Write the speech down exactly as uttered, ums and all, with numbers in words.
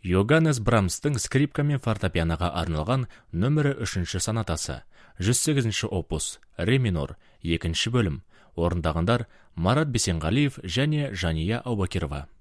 Йоганнес Брамстың скрипка мен фортепианоға арналған нөмірі үшінші сонатасы, жүз сегізінші опус, ре минор, екінші бөлім. Орындағандар Марат Бесенғалиев және Жания Аубакирова.